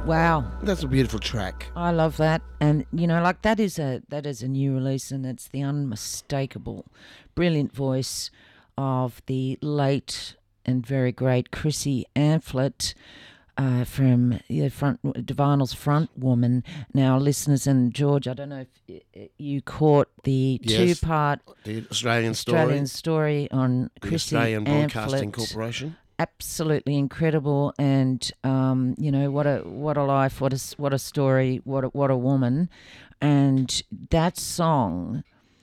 Wow. That's a beautiful track. I love that. And, like that is a new release, and it's the unmistakable, brilliant voice of the late and very great Chrissy Amphlett from Divinal's front woman. Now, listeners, and George, I don't know if you caught the two-part the Australian story on the Chrissy Australian Broadcasting Amphlett. Corporation. Absolutely incredible, and what a life, what a story, what a woman. And that song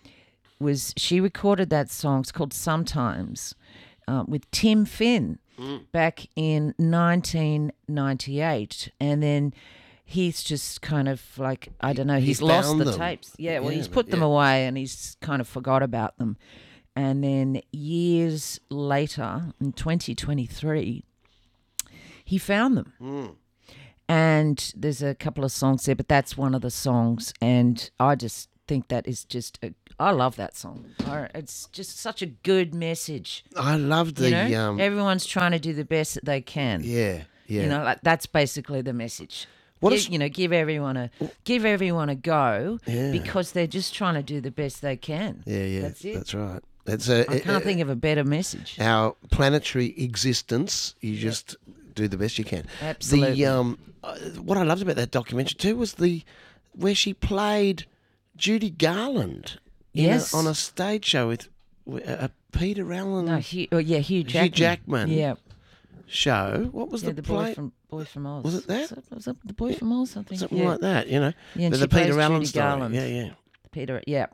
she recorded that song. It's called Sometimes with Tim Finn back in 1998, and then he's just kind of like, I don't know, he's lost the tapes. Yeah, well, he's put them away and he's kind of forgot about them. And then years later, in 2023, he found them. And there's a couple of songs there, but that's one of the songs. And I just think that is I love that song. It's just such a good message. I love the... everyone's trying to do the best that they can. Yeah. Like that's basically the message. Give everyone a go because they're just trying to do the best they can. Yeah. That's it. That's right. I can't think of a better message. Our planetary existence, you just do the best you can. Absolutely. What I loved about that documentary too was where she played Judy Garland on a stage show with Peter Allen. No, Hugh Jackman. Hugh Jackman. Yeah. Show. What was the Boy from Oz? Was it that? Was it the Boy from Oz? Something like that. Yeah, and the she Peter Allen Judy story. Garland. Yeah. Peter. Yeah.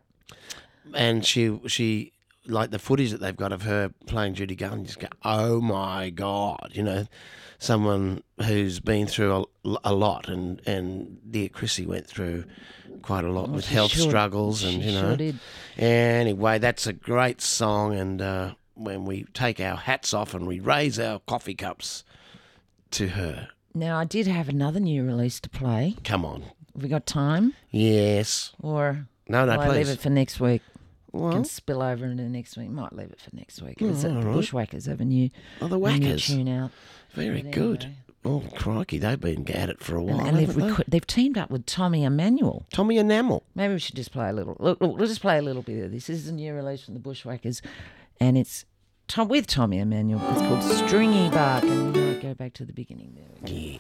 And she like the footage that they've got of her playing Judy Garland, you just go, oh my God, someone who's been through a lot, and dear Chrissy went through quite a lot with health struggles, and Sure did. Anyway, that's a great song, and when we take our hats off and we raise our coffee cups to her. Now, I did have another new release to play. Come on. Have we got time? Yes. Or no, will please. I leave it for next week? Well, can spill over into next week. Might leave it for next week. The Bushwhackers have a new tune out. Very good. Anyway. Oh, crikey, they've been at it for a while, and they've teamed up with Tommy Emmanuel. Tommy Enamel. Maybe we should just play a little. Look, we'll just play a little bit of this. This is a new release from the Bushwhackers, and it's with Tommy Emmanuel. It's called Stringy Bark, and we might go back to the beginning there. Yeah.